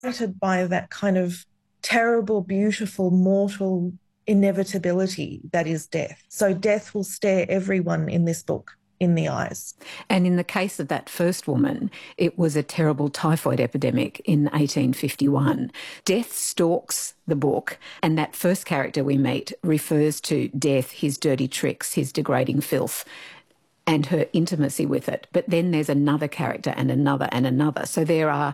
fascinated by that kind of terrible, beautiful, mortal inevitability that is death. So death will stare everyone in this book in the eyes. And in the case of that first woman, it was a terrible typhoid epidemic in 1851. Death stalks the book, and that first character we meet refers to death, his dirty tricks, his degrading filth, and her intimacy with it. But then there's another character and another and another. So there are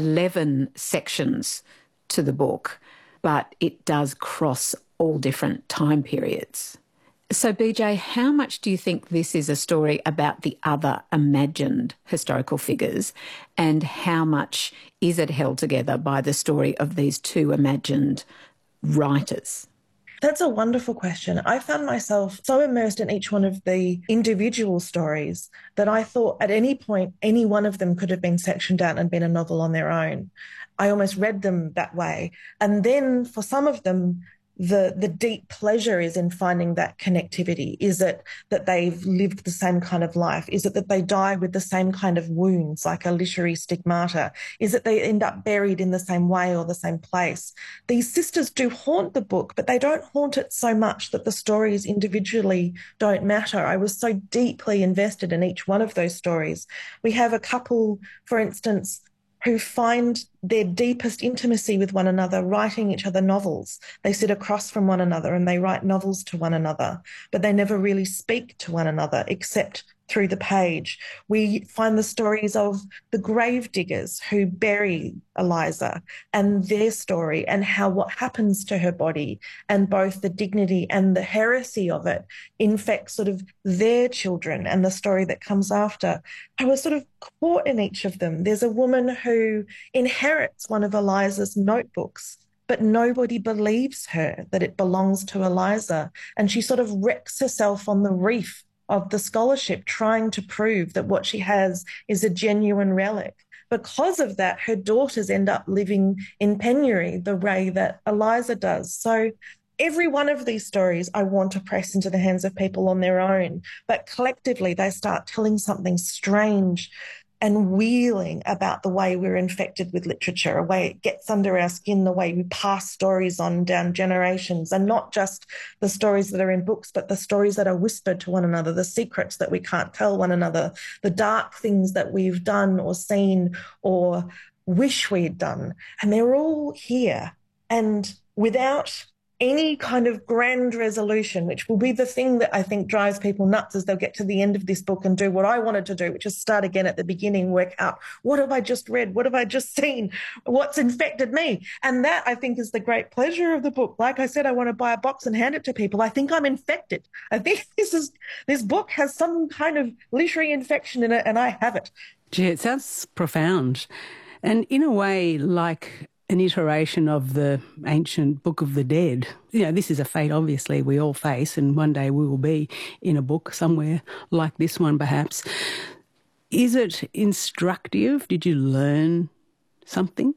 11 sections to the book, but it does cross all different time periods. So, BJ, how much do you think this is a story about the other imagined historical figures, and how much is it held together by the story of these two imagined writers? That's a wonderful question. I found myself so immersed in each one of the individual stories that I thought at any point, any one of them could have been sectioned out and been a novel on their own. I almost read them that way. And then for some of them, the deep pleasure is in finding that connectivity. Is it that they've lived the same kind of life? Is it that they die with the same kind of wounds, like a literary stigmata? Is it they end up buried in the same way or the same place? These sisters do haunt the book, but they don't haunt it so much that the stories individually don't matter. I was so deeply invested in each one of those stories. We have a couple, for instance, who find their deepest intimacy with one another writing each other novels. They sit across from one another and they write novels to one another, but they never really speak to one another except through the page. We find the stories of the grave diggers who bury Eliza and their story and how what happens to her body and both the dignity and the heresy of it infects sort of their children and the story that comes after. I was sort of caught in each of them. There's a woman who inherits one of Eliza's notebooks, but nobody believes her that it belongs to Eliza. And she sort of wrecks herself on the reef of the scholarship, trying to prove that what she has is a genuine relic. Because of that, her daughters end up living in penury the way that Eliza does. So every one of these stories I want to press into the hands of people on their own, but collectively they start telling something strange and wheeling about the way we're infected with literature, a way it gets under our skin, the way we pass stories on down generations, and not just the stories that are in books, but the stories that are whispered to one another, the secrets that we can't tell one another, the dark things that we've done or seen or wish we'd done. And they're all here. And without any kind of grand resolution, which will be the thing that I think drives people nuts as they'll get to the end of this book and do what I wanted to do, which is start again at the beginning, work out, what have I just read? What have I just seen? What's infected me? And that, I think, is the great pleasure of the book. Like I said, I want to buy a box and hand it to people. I think I'm infected. I think this book has some kind of literary infection in it, and I have it. Gee, it sounds profound. And in a way, like an iteration of the ancient Book of the Dead. You know, this is a fate, obviously, we all face, and one day we will be in a book somewhere like this one, perhaps. Is it instructive? Did you learn something?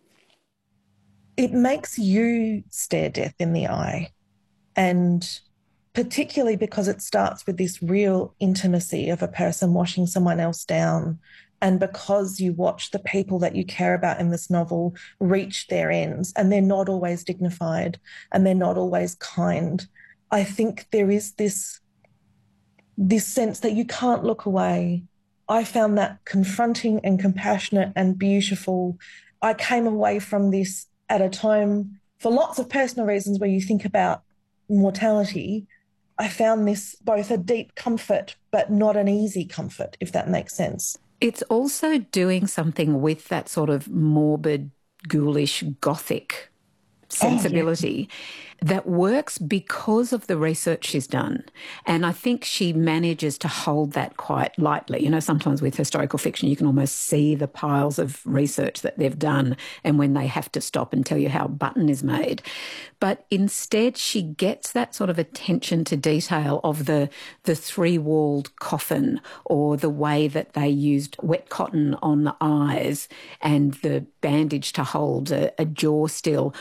It makes you stare death in the eye, and particularly because it starts with this real intimacy of a person washing someone else down. And because you watch the people that you care about in this novel reach their ends, and they're not always dignified and they're not always kind, I think there is this sense that you can't look away. I found that confronting and compassionate and beautiful. I came away from this at a time, for lots of personal reasons, where you think about mortality. I found this both a deep comfort, but not an easy comfort, if that makes sense. It's also doing something with that sort of morbid, ghoulish, gothic sensibility that works because of the research she's done. And I think she manages to hold that quite lightly. You know, sometimes with historical fiction, you can almost see the piles of research that they've done and when they have to stop and tell you how a button is made. But instead, she gets that sort of attention to detail of the three-walled coffin, or the way that they used wet cotton on the eyes and the bandage to hold a jaw still, or even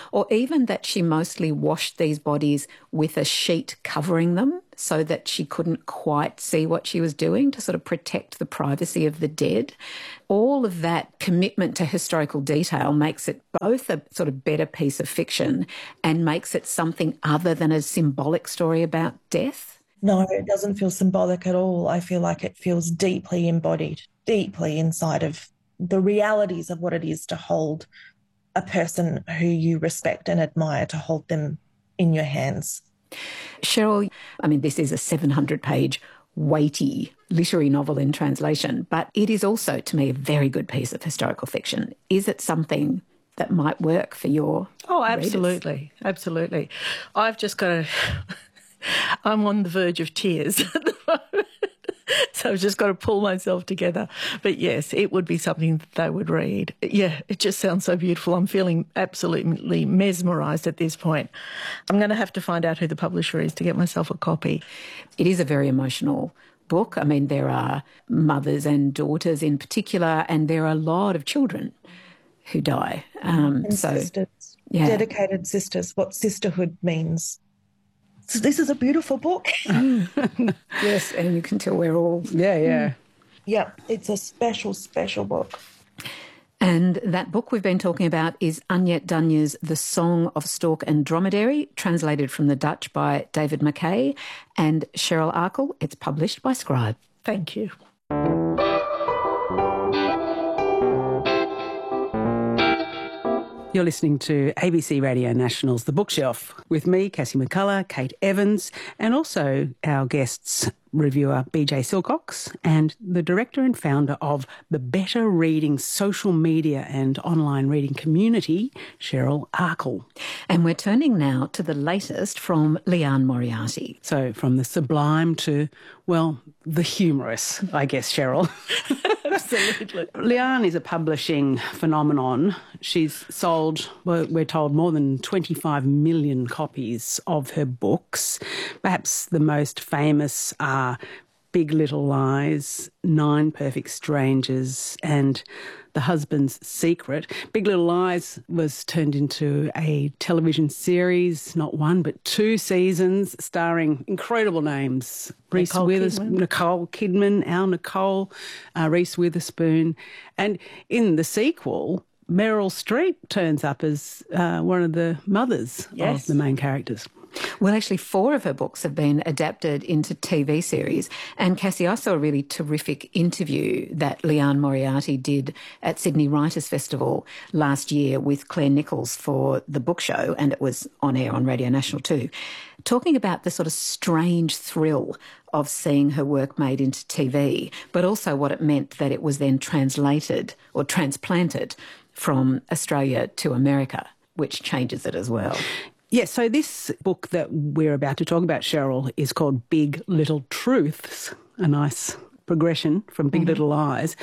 even that she mostly washed these bodies with a sheet covering them so that she couldn't quite see what she was doing to sort of protect the privacy of the dead. All of that commitment to historical detail makes it both a sort of better piece of fiction and makes it something other than a symbolic story about death. No, it doesn't feel symbolic at all. I feel like it feels deeply embodied, deeply inside of the realities of what it is to hold a person who you respect and admire, to hold them in your hands. Cheryl, I mean, this is a 700-page weighty literary novel in translation, but it is also, to me, a very good piece of historical fiction. Is it something that might work for your absolutely, readers? Absolutely. I've just got to... I'm on the verge of tears at the moment. So I've just got to pull myself together. But yes, it would be something that they would read. Yeah, it just sounds so beautiful. I'm feeling absolutely mesmerised at this point. I'm going to have to find out who the publisher is to get myself a copy. It is a very emotional book. I mean, there are mothers and daughters in particular, and there are a lot of children who die. And sisters, dedicated sisters, what sisterhood means. So this is a beautiful book. Yes, and you can tell we're all... Yeah. Yeah, it's a special, special book. And that book we've been talking about is Agniet Danje's The Song of Stork and Dromedary, translated from the Dutch by David McKay, and Cheryl Akle. It's published by Scribe. Thank you. You're listening to ABC Radio National's The Bookshelf with me, Cassie McCullough, Kate Evans, and also our guests, reviewer BJ Silcox and the director and founder of the Better Reading social media and online reading community, Cheryl Akle. And we're turning now to the latest from Liane Moriarty. So from the sublime to, well, the humorous, I guess, Cheryl. Absolutely. Liane is a publishing phenomenon. She's sold, well, we're told, more than 25 million copies of her books. Perhaps the most famous are Big Little Lies, 9 Perfect Strangers, and The Husband's Secret. Big Little Lies was turned into a television series, not 1 but 2 seasons, starring incredible names. Nicole Kidman, Al Nicole, Reese Witherspoon. And in the sequel, Meryl Streep turns up as one of the mothers of the main characters. Well, actually, 4 of her books have been adapted into TV series. And Cassie, I saw a really terrific interview that Liane Moriarty did at Sydney Writers' Festival last year with Claire Nichols for The Book Show, and it was on air on Radio National too, talking about the sort of strange thrill of seeing her work made into TV, but also what it meant that it was then translated or transplanted from Australia to America, which changes it as well. Yes, so this book that we're about to talk about, Cheryl, is called Big Little Truths, a nice progression from Big Little Lies.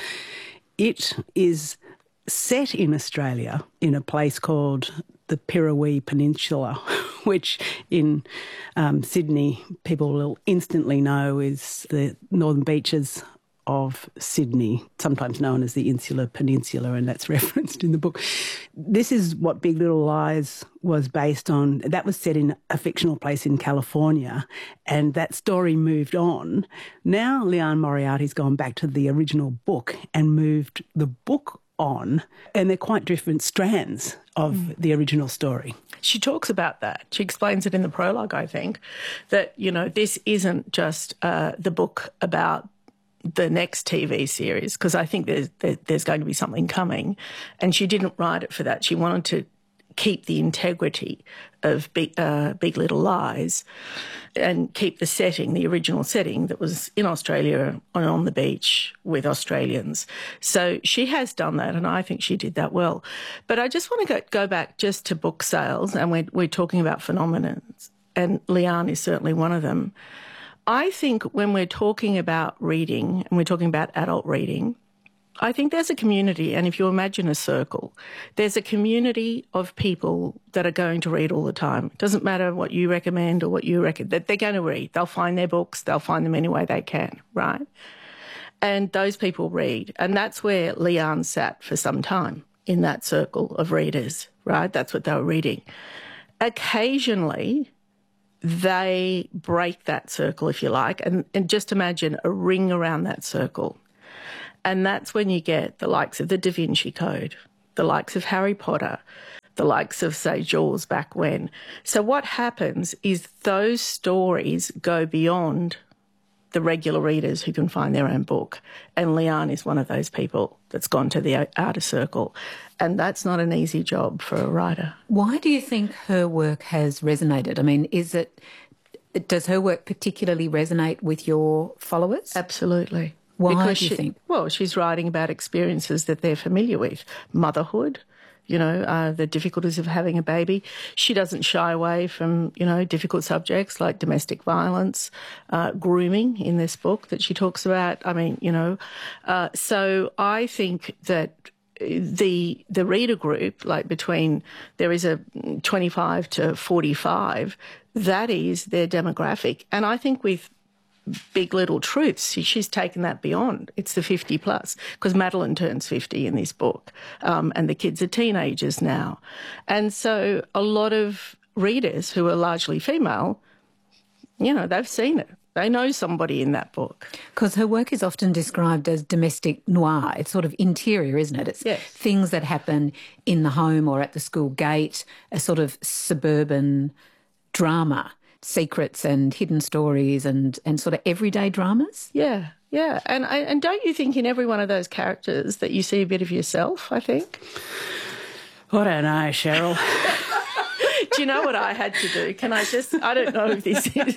It is set in Australia in a place called the Pirrawee Peninsula, which in Sydney people will instantly know is the northern beaches of Sydney, sometimes known as the Insular Peninsula, and that's referenced in the book. This is what Big Little Lies was based on. That was set in a fictional place in California, and that story moved on. Now Liane Moriarty's gone back to the original book and moved the book on, and they're quite different strands of the original story. She talks about that. She explains it in the prologue, I think, that, you know, this isn't just the book about the next TV series, because I think there's going to be something coming, and she didn't write it for that. She wanted to keep the integrity of Big Little Lies and keep the setting, the original setting that was in Australia on the beach with Australians. So she has done that, and I think she did that well. But I just want to go back just to book sales, and we're talking about phenomena, and Liane is certainly one of them. I think when we're talking about reading, and we're talking about adult reading, I think there's a community, and if you imagine a circle, there's a community of people that are going to read all the time. It doesn't matter what you recommend or what you recommend, that they're going to read. They'll find their books, they'll find them any way they can, right? And those people read. And that's where Liane sat for some time, in that circle of readers, right? That's what they were reading. occasionally they break that circle, if you like, and just imagine a ring around that circle. And that's when you get the likes of the Da Vinci Code, the likes of Harry Potter, the likes of, say, Jaws back when. So what happens is those stories go beyond the regular readers who can find their own book. And Leanne is one of those people that's gone to the outer circle. And that's not an easy job for a writer. Why do you think her work has resonated? I mean, does her work particularly resonate with your followers? Absolutely. Why do you think? Well, she's writing about experiences that they're familiar with. Motherhood, the difficulties of having a baby. She doesn't shy away from, difficult subjects like domestic violence, grooming in this book that she talks about. I mean, so I think that the reader group, like there is a 25 to 45, that is their demographic. And I think with Big Little Truths, she's taken that beyond. It's the 50 plus, because Madeline turns 50 in this book, and the kids are teenagers now. And so a lot of readers who are largely female, they've seen it. They know somebody in that book. Because her work is often described as domestic noir. It's sort of interior, isn't it? It's things that happen in the home or at the school gate, a sort of suburban drama. Secrets and hidden stories and sort of everyday dramas? Yeah. And don't you think in every one of those characters that you see a bit of yourself, I think? I don't know, Cheryl. Do you know what I had to do? I don't know if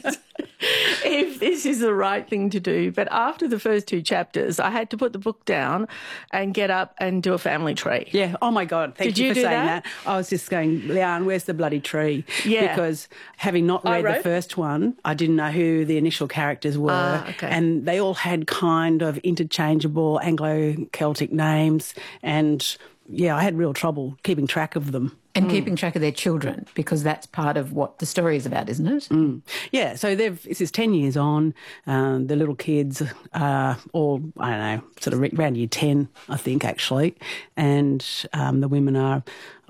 this is the right thing to do, but after the first 2 chapters, I had to put the book down and get up and do a family tree. Yeah. Oh, my God. Thank you for saying that. I was just going, Leanne, where's the bloody tree? Yeah. Because having not read the first one, I didn't know who the initial characters were. Okay. And they all had kind of interchangeable Anglo-Celtic names. And, I had real trouble keeping track of them. And keeping track of their children, because that's part of what the story is about, isn't it? Yeah, so this is 10 years on. The little kids are all, I don't know, sort of around year 10, I think, actually. And the women are,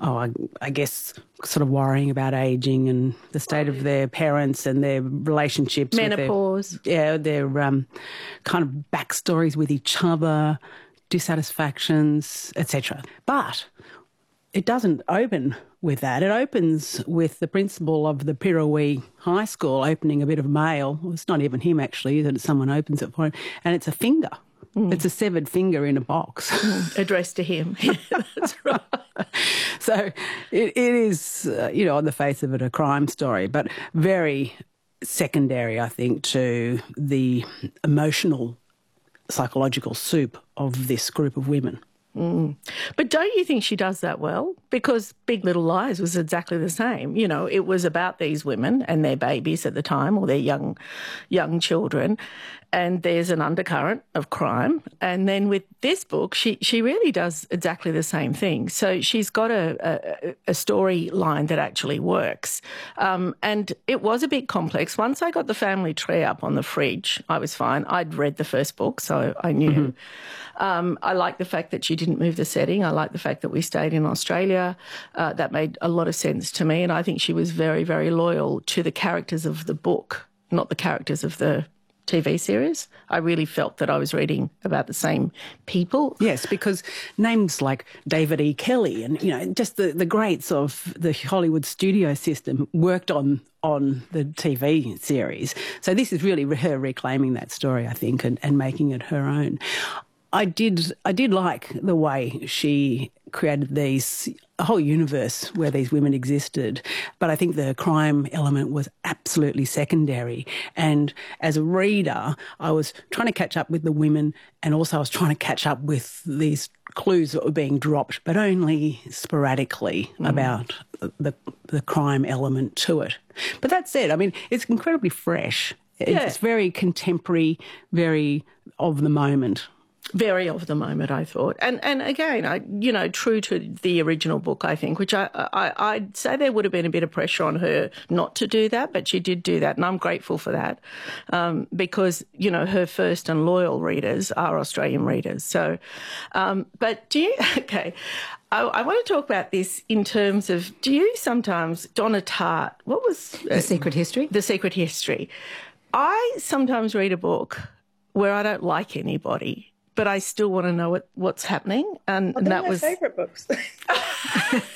I guess, sort of worrying about ageing and the state of their parents and their relationships. Menopause. Their kind of backstories with each other, dissatisfactions, etc. But it doesn't open with that. It opens with the principal of the Pirawee High School opening a bit of mail. Well, it's not even him, actually, that someone opens it for him. And it's a finger. It's a severed finger in a box. Addressed to him. Yeah, that's right. So it is, on the face of it, a crime story, but very secondary, I think, to the emotional, psychological soup of this group of women. But don't you think she does that well? Because Big Little Lies was exactly the same. It was about these women and their babies at the time, or their young children, and there's an undercurrent of crime. And then with this book, she really does exactly the same thing. So she's got a storyline that actually works. And it was a bit complex. Once I got the family tree up on the fridge, I was fine. I'd read the first book, so I knew. I like the fact that she didn't move the setting. I like the fact that we stayed in Australia. That made a lot of sense to me. And I think she was very, very loyal to the characters of the book, not the characters of the TV series. I really felt that I was reading about the same people. Yes, because names like David E. Kelly and, just the greats of the Hollywood studio system worked on the TV series. So this is really her reclaiming that story, I think, and making it her own. I did like the way she created a whole universe where these women existed, but I think the crime element was absolutely secondary. And as a reader, I was trying to catch up with the women, and also I was trying to catch up with these clues that were being dropped, but only sporadically about the crime element to it. But that said, I mean, it's incredibly fresh. It's very contemporary, very of the moment. Very of the moment, I thought. And again, true to the original book, I think, which I'd say there would have been a bit of pressure on her not to do that, but she did do that, and I'm grateful for that because, her first and loyal readers are Australian readers. So, but I want to talk about this in terms of, do you sometimes, Donna Tartt, what was... The Secret History? The Secret History. I sometimes read a book where I don't like anybody, but I still want to know what's happening. And They're that my was favourite books.